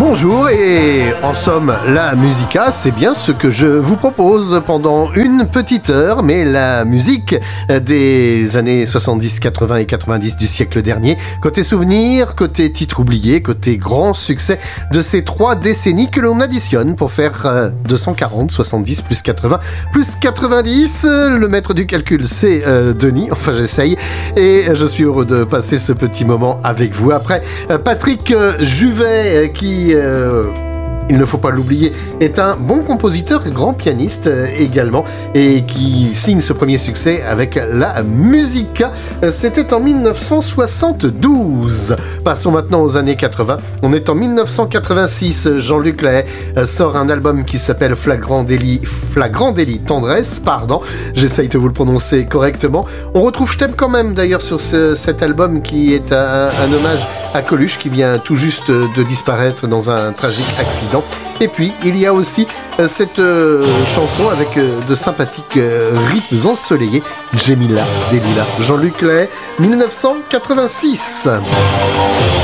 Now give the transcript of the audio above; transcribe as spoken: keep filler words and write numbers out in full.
Bonjour et en somme, la musica, c'est bien ce que je vous propose pendant une petite heure, mais la musique des années soixante-dix, quatre-vingts et quatre-vingt-dix du siècle dernier, côté souvenirs, côté titres oubliés, côté grand succès de ces trois décennies que l'on additionne pour faire deux cent quarante, soixante-dix plus quatre-vingts plus quatre-vingt-dix. Le maître du calcul, c'est euh, Denis, enfin j'essaye, et je suis heureux de passer ce petit moment avec vous. Après Patrick Juvet, qui Euh, il ne faut pas l'oublier, est un bon compositeur, grand pianiste euh, également, et qui signe ce premier succès avec la musica. C'était en dix-neuf cent soixante-douze. Passons maintenant aux années quatre-vingts. On est en dix-neuf cent quatre-vingt-six. Jean-Luc Lahaye sort un album qui s'appelle Flagrant délit, Flagrant délit tendresse, pardon. J'essaye de vous le prononcer correctement. On retrouve Je t'aime quand même d'ailleurs sur ce, cet album qui est un, un hommage à Coluche qui vient tout juste de disparaître dans un tragique accident. Et puis, il y a aussi euh, cette euh, chanson avec euh, de sympathiques euh, rythmes ensoleillés, Djemila Delila. Jean-Luc Lahaye, dix-neuf cent quatre-vingt-six.